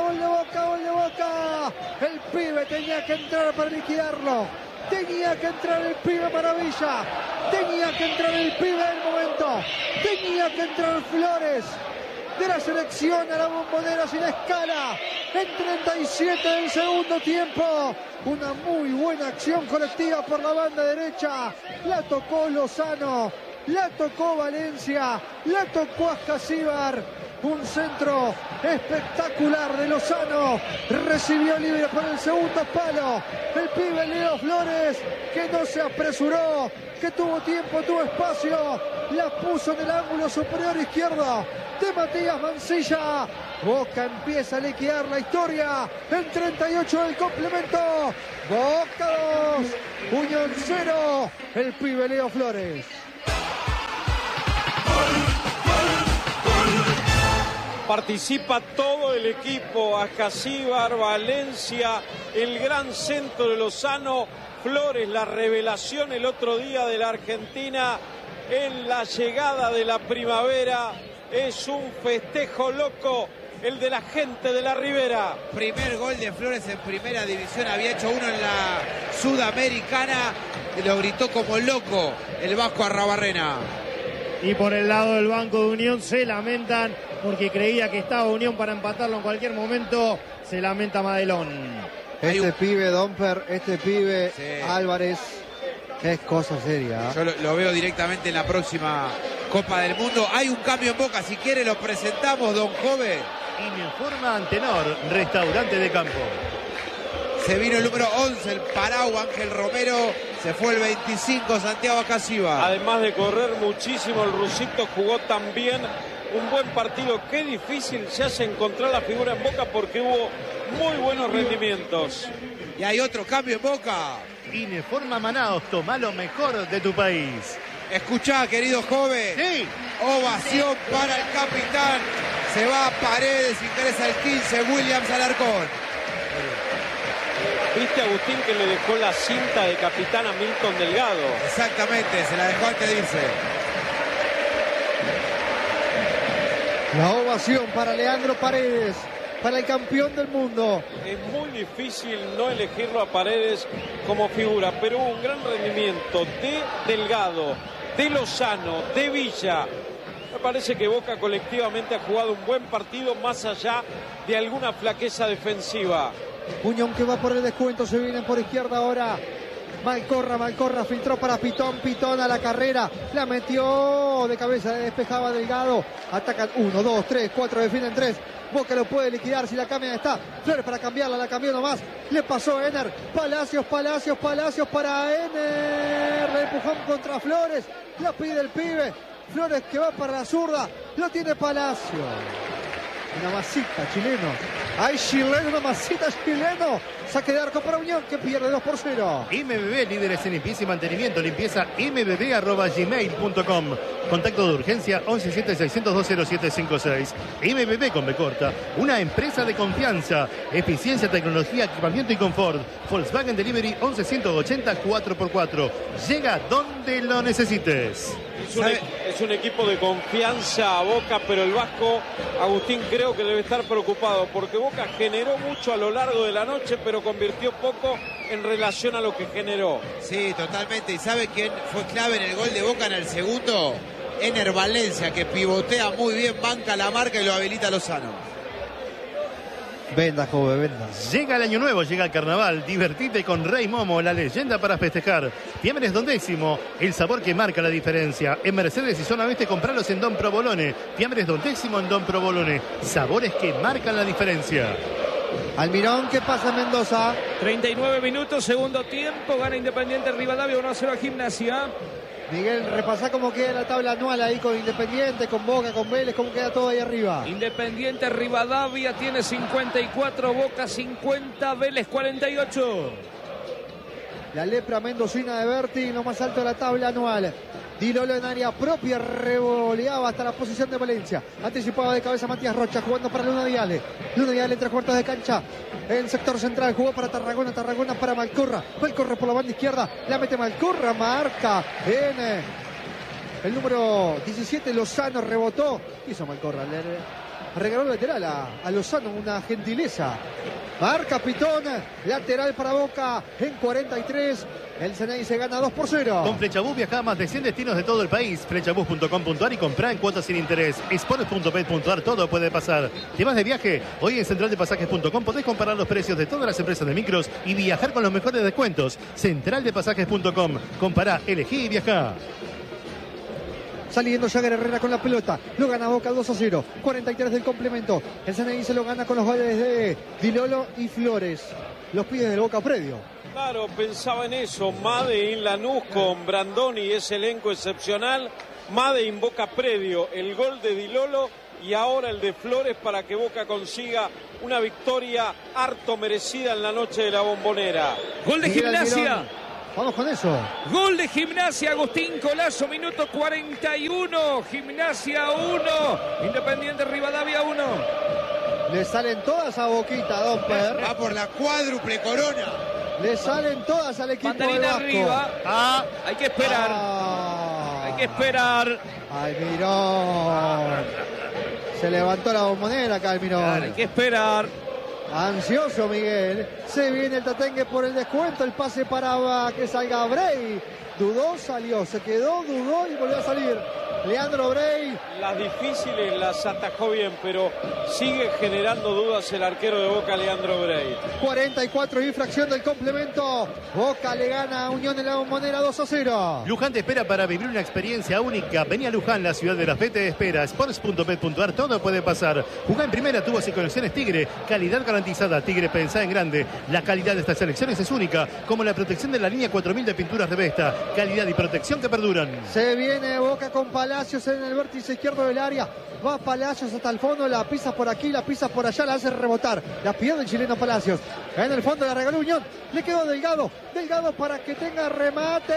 gol de Boca, gol de Boca. El pibe tenía que entrar para liquidarlo. Tenía que entrar el pibe Maravilla. Tenía que entrar el pibe del momento. Tenía que entrar Flores de la selección a la Bombonera sin escala. En 37 del segundo tiempo. Una muy buena acción colectiva por la banda derecha. La tocó Lozano. La tocó Valencia. La tocó Ascasíbar. Un centro espectacular de Lozano. Recibió libre por el segundo palo. El pibe Leo Flores, que no se apresuró, que tuvo tiempo, tuvo espacio. La puso en el ángulo superior izquierdo de Matías Mancilla. Boca empieza a liquidar la historia. En 38 del complemento. Boca 2, Unión 0. El pibe Leo Flores. Participa todo el equipo, Ascasíbar, Valencia, el gran centro de Lozano, Flores, la revelación el otro día de la Argentina en la llegada de la primavera. Es un festejo loco el de la gente de la Ribera. Primer gol de Flores en primera división, había hecho uno en la Sudamericana, y lo gritó como loco el Vasco Arrabarrena. Y por el lado del banco de Unión se lamentan porque creía que estaba Unión para empatarlo en cualquier momento. Se lamenta Madelón. Este pibe Domper, este pibe sí. Álvarez, es cosa seria. Yo lo veo directamente en la próxima Copa del Mundo. Hay un cambio en Boca, si quiere lo presentamos, don Jove. Y me informa Antenor, restaurante de campo. Se vino el número 11, el Parau, Ángel Romero. Se fue el 25, Santiago Ascasíbar. Además de correr muchísimo, el rusito jugó también un buen partido. Qué difícil se hace encontrar la figura en Boca porque hubo muy buenos rendimientos. Y hay otro cambio en Boca. Ineforma Manaos, toma lo mejor de tu país. Escuchá, querido joven. Sí. Ovación para el capitán. Se va a Paredes, ingresa el 15, Williams Alarcón. ¿Viste, Agustín, que le dejó la cinta de capitán a Milton Delgado? Exactamente, se la dejó antes de irse. La ovación para Leandro Paredes, para el campeón del mundo. Es muy difícil no elegirlo a Paredes como figura, pero hubo un gran rendimiento de Delgado, de Lozano, de Villa. Me parece que Boca colectivamente ha jugado un buen partido más allá de alguna flaqueza defensiva. Unión que va por el descuento, se vienen por izquierda ahora. Malcorra, filtró para Pitón a la carrera, la metió de cabeza, despejaba Delgado, atacan 1, 2, 3, 4, defienden 3, Boca lo puede liquidar si la cambia está, Flores para cambiarla, la cambió nomás, le pasó Ener, Palacios para Ener, le empujón contra Flores, la pide el pibe, Flores que va para la zurda, lo tiene Palacio. Una masita chileno. Hay chileno, una masita chileno. Saque de arco para Unión que pierde 2-0. MBB, líderes en limpieza y mantenimiento. Limpieza mbb@gmail.com. Contacto de urgencia 1176020756. MBB con B corta. Una empresa de confianza. Eficiencia, tecnología, equipamiento y confort. Volkswagen Delivery 11180 4x4. Llega donde lo necesites. Es un equipo de confianza a Boca, pero el Vasco, Agustín, creo que debe estar preocupado porque Boca generó mucho a lo largo de la noche, pero convirtió poco en relación a lo que generó. Sí, totalmente. ¿Y sabe quién fue clave en el gol de Boca en el segundo? Ener Valencia, que pivotea muy bien, banca la marca y lo habilita Lozano. Venda, joven, venda. Llega el año nuevo, llega el carnaval. Divertite con Rey Momo, la leyenda para festejar. Fiambres Don Décimo, el sabor que marca la diferencia. En Mercedes y Zona Oeste, compralos en Don Provolone. Fiambres Don Décimo en Don Provolone. Sabores que marcan la diferencia. Almirón, ¿qué pasa en Mendoza? 39 minutos, segundo tiempo. Gana Independiente Rivadavia 1-0 a Gimnasia. Miguel, repasá cómo queda la tabla anual ahí con Independiente, con Boca, con Vélez, cómo queda todo ahí arriba. Independiente Rivadavia tiene 54, Boca 50, Vélez 48. La lepra mendocina de Berti, lo más alto de la tabla anual. Di Lolo en área propia, revoleaba hasta la posición de Valencia. Anticipado de cabeza Matías Rocha, jugando para Luna Diale. Luna Diale en 3/4 de cancha. En sector central jugó para Tarragona para Malcorra. Malcorra por la banda izquierda, la mete Malcorra, marca en El número 17, Lozano, rebotó. Hizo mal correr. Regaló lateral a Lozano, una gentileza. Marca Pitón, lateral para Boca en 43. El Ceney se gana 2-0. Con Flechabús viaja a más de 100 destinos de todo el país. Flechabús.com.ar y comprá en cuotas sin interés. Sport.pet.ar, todo puede pasar. ¿Te vas de viaje? Hoy en centraldepasajes.com podés comparar los precios de todas las empresas de micros y viajar con los mejores descuentos. Centraldepasajes.com. Compará, elegí y viajá. Saliendo Jagger Herrera con la pelota. Lo gana Boca 2-0. 43 del complemento. El Ceney se lo gana con los goles de Dilolo y Flores. Los pibes del Boca predio. Claro, pensaba en eso. Made en Lanús con Brandoni, ese elenco excepcional. Made en Boca predio. El gol de Dilolo y ahora el de Flores para que Boca consiga una victoria harto merecida en la noche de la Bombonera. Gol de Gimnasia. Vamos con eso. Gol de Gimnasia, Agustín Colazo, minuto 41. Gimnasia 1, Independiente Rivadavia 1. Le salen todas a Boquita, Domper. Va por la cuádruple corona. Le salen todas al equipo de Mandarina Vasco. arriba. Hay que esperar. Hay que esperar. Almirón. Se levantó la bombonera, Almirón. Hay que esperar. Ansioso Miguel. Se viene el tatengue por el descuento. El pase para que salga Bray. Dudó, salió. Se quedó, dudó y volvió a salir. Leandro Bray. Las difíciles las atajó bien, pero sigue generando dudas el arquero de Boca, Leandro Bray. 44 infracción del complemento. Boca le gana a Unión de la Bombonera 2-0. Luján te espera para vivir una experiencia única. Vení a Luján, la ciudad de la fe te espera. Sports.pet.ar, todo puede pasar. Jugá en primera, tubos y conexiones Tigre. Calidad garantizada. Tigre, pensá en grande. La calidad de estas selecciones es única, como la protección de la línea 4000 de pinturas Revesta. Calidad y protección que perduran. Se viene Boca con Palacios en el vértice izquierdo del área. Va Palacios hasta el fondo, la pisa por aquí, la pisa por allá, la hace rebotar. La pierde el chileno Palacios. En el fondo la regaló Unión. Le quedó Delgado. Delgado para que tenga remate.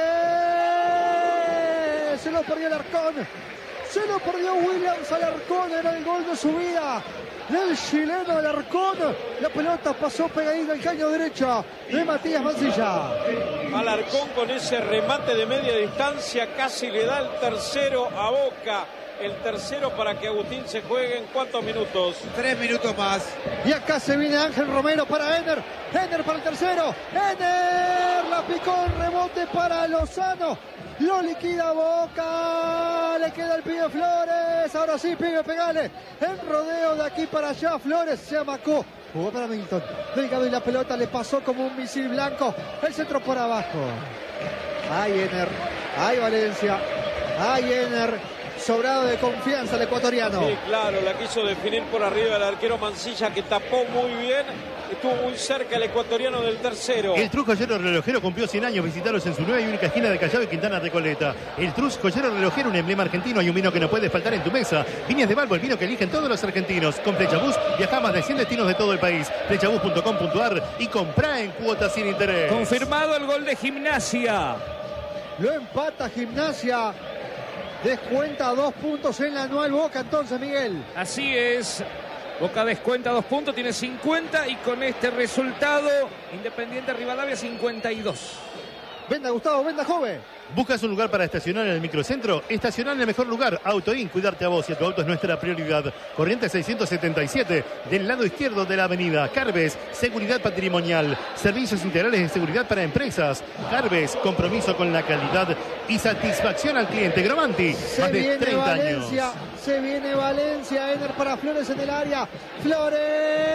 Se lo perdió el Alarcón. Se lo perdió Williams Alarcón. Era el gol de su vida del chileno Alarcón. La pelota pasó pegadita al caño derecha de Matías Mancilla. Alarcón con ese remate de media distancia casi le da el tercero a Boca. El tercero para que Agustín se juegue en ¿cuántos minutos? 3 minutos más. Y acá se viene Ángel Romero para Ener. Ener para el tercero. Ener la picó el rebote para Lozano. Lo liquida Boca. Le queda el pibe Flores. Ahora sí, pibe, pegale. En rodeo de aquí para allá. Flores se amacó. Jugó para Milton. Delgado y la pelota le pasó como un misil blanco. El centro por abajo. Ay, Ener. Ay, Valencia. Ay, Ener. Sobrado de confianza el ecuatoriano. Sí, claro, la quiso definir por arriba el arquero Mancilla, que tapó muy bien. Estuvo muy cerca el ecuatoriano del tercero. El Trus Joyero Relojero cumplió 100 años. Visitaros en su nueva y única esquina de Callao y Quintana Recoleta. El Trus Joyero Relojero, un emblema argentino y un vino que no puede faltar en tu mesa. Viñas de Balbo, el vino que eligen todos los argentinos. Con Flechabús viaja a más de 100 destinos de todo el país. Flechabús.com.ar y comprá en cuotas sin interés. Confirmado el gol de Gimnasia. Lo empata Gimnasia. Descuenta 2 puntos en la anual Boca entonces, Miguel. Así es. Boca descuenta 2 puntos, tiene 50 y con este resultado Independiente Rivadavia 52. Venda Gustavo, venda joven. ¿Buscas un lugar para estacionar en el microcentro? Estacionar en el mejor lugar. Autoin, cuidarte a vos y a tu auto es nuestra prioridad. Corrientes 677, del lado izquierdo de la avenida. Carves, seguridad patrimonial. Servicios integrales de seguridad para empresas. Carves, compromiso con la calidad y satisfacción al cliente. Gromanti, más de 30 Valencia, años. se viene Valencia. Ener para Flores en el área. Flores.